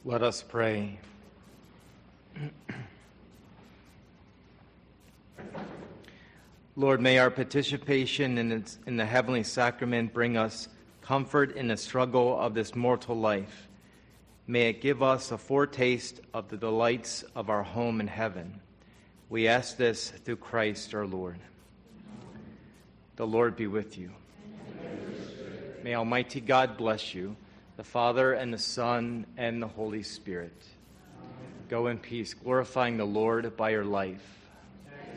Let us pray. Lord, may our participation in the heavenly sacrament bring us comfort in the struggle of this mortal life. May it give us a foretaste of the delights of our home in heaven. We ask this through Christ our Lord. The Lord be with you. May Almighty God bless you, the Father and the Son and the Holy Spirit. Go in peace, glorifying the Lord by your life.